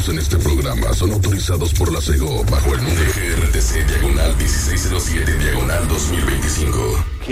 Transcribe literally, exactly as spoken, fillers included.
contenidos en este programa son autorizados por la SEGO bajo el número G R T C diagonal dieciséis cero siete diagonal dos mil veinticinco.